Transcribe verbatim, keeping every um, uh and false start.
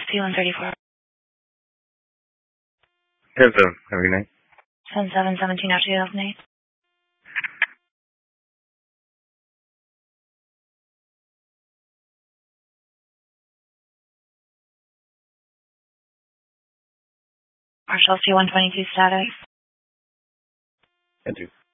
T one thirty-four. ten seven. Have a good night. ten seven seventeen after two thousand eight. Marshall C one twenty-two status. Enter.